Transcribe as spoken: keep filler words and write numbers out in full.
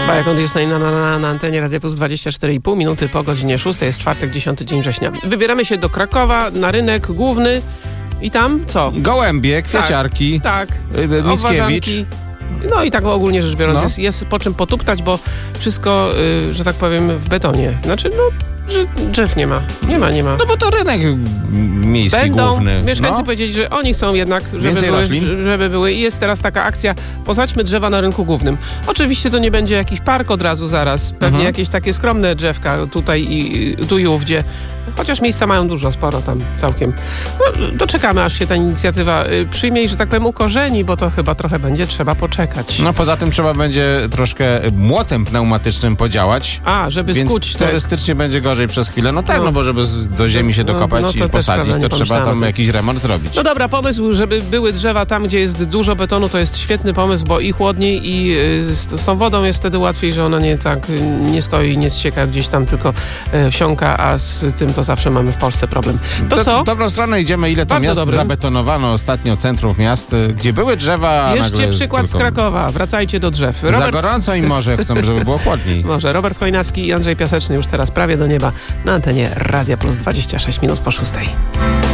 Bajakon jest na, na, na, na antenie Radia Plus dwadzieścia cztery i pół minuty po godzinie szóstej. Jest czwartek, dziesiąty dzień września. Wybieramy się do Krakowa na rynek główny i tam co? Gołębie, kwiaciarki, Tak, y, Mickiewicz. No i tak ogólnie rzecz biorąc No. jest, jest po czym potuptać, bo wszystko, y, że tak powiem, w betonie. Znaczy, no, że drzew nie ma. Nie ma, nie ma. No bo to rynek miejski Będą. główny. Mieszkańcy no. powiedzieli, że oni chcą jednak, żeby Więcej były, roślin? żeby były. I jest teraz taka akcja, posadźmy drzewa na rynku głównym. Oczywiście to nie będzie jakiś park od razu zaraz. Pewnie Mhm. jakieś takie skromne drzewka tutaj i tu i ówdzie. Chociaż miejsca mają dużo, sporo tam całkiem. No, doczekamy, aż się ta inicjatywa y, przyjmie i, że tak powiem, ukorzeni, bo to chyba trochę będzie trzeba poczekać. No poza tym trzeba będzie troszkę młotem pneumatycznym podziałać. A, żeby Więc skuć te... turystycznie będzie gorzej przez chwilę. No tak, No. no, bo żeby z- do ziemi się No, dokopać no to i też posadzić, prawda, nie to trzeba pomyślałem o tam tym. jakiś remont zrobić. No dobra, pomysł, żeby były drzewa tam, gdzie jest dużo betonu, to jest świetny pomysł, bo i chłodniej, i y, z, z tą wodą jest wtedy łatwiej, że ona nie tak y, nie stoi, nie ścieka gdzieś tam, tylko y, wsiąka, a z tym to zawsze mamy w Polsce problem. To, To co? w dobrą stronę idziemy, ile to Bardzo miast dobry. zabetonowano ostatnio, centrów miast, y, gdzie były drzewa, a Jeszcze nagle jest przykład z tylko... Krakowa. Wracajcie do drzew. Za Robert... gorąco im może chcą, żeby było chłodniej. Może Robert Chojnacki i Andrzej Piaseczny już teraz prawie do nieba na antenie Radia Plus dwadzieścia sześć minut po szóstej.